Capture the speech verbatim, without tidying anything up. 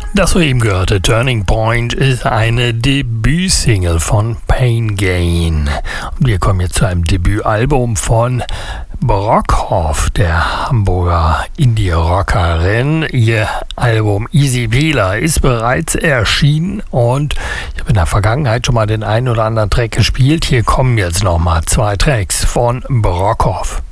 Das soeben gehörte Turning Point ist eine Debütsingle von Pain Gain. Und wir kommen jetzt zu einem Debütalbum von Brockhoff, der Hamburger Indie-Rockerin. Ihr Album Easy Peeler ist bereits erschienen und ich habe in der Vergangenheit schon mal den einen oder anderen Track gespielt. Hier kommen jetzt nochmal zwei Tracks von Brockhoff.